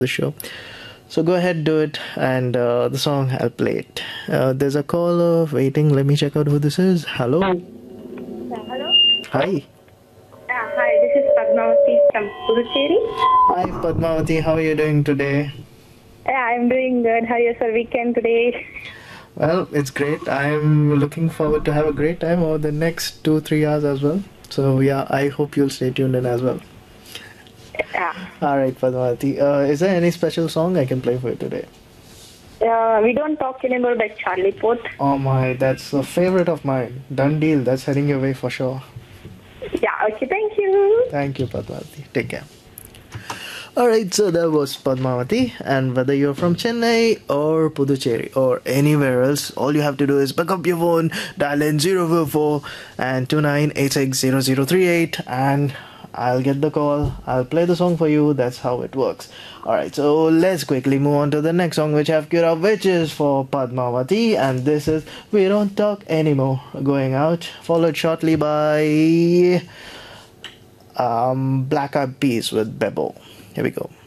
the show. So go ahead, do it, and the song I'll play it. There's a caller waiting. Let me check out who this is. Hello. Yeah, hello. Hi. Hi, this is Padmavati from Puducherry. Hi, Padmavati. How are you doing today? Yeah, I'm doing good. How is your weekend today? Well, it's great. I'm looking forward to have a great time over the next 2-3 hours as well. So yeah, I hope you'll stay tuned in as well. Yeah. All right, Padmavati. Is there any special song I can play for you today? We don't talk anymore by Charlie Puth. Oh my, that's a favorite of mine. Done deal. That's heading your way for sure. Yeah, okay, thank you. Thank you, Padmavati. Take care. Alright, so that was Padmavati, and whether you're from Chennai or Puducherry or anywhere else, all you have to do is pick up your phone, dial in 044 and 29860038, and I'll get the call, I'll play the song for you. That's how it works. Alright, so let's quickly move on to the next song which I've queued up, which is for Padmavati, and this is We Don't Talk Anymore, going out, followed shortly by Black Eyed Peas with Bebo. Here we go.